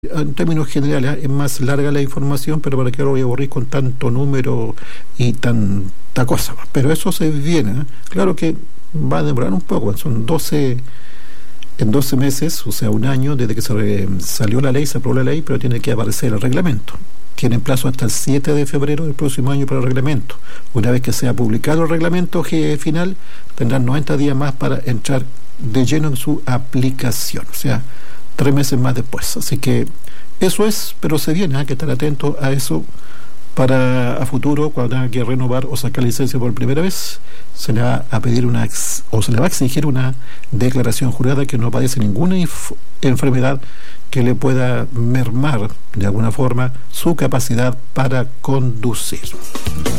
En términos generales, es más larga la información, pero para qué lo voy a aburrir con tanto número y tanta cosa. Pero eso se viene, ¿eh? Claro que va a demorar un poco, son 12 meses, o sea, un año desde que salió la ley, se aprobó la ley, pero tiene que aparecer el reglamento. Tienen plazo hasta el 7 de febrero del próximo año para el reglamento. Una vez que sea publicado el reglamento final, tendrán 90 días más para entrar de lleno en su aplicación. O sea, 3 meses más después. Así que eso es, pero se viene, hay que estar atento a eso para a futuro, cuando tenga que renovar o sacar licencia por primera vez, se le va a pedir se le va a exigir una declaración jurada que no padece ninguna enfermedad que le pueda mermar de alguna forma su capacidad para conducir.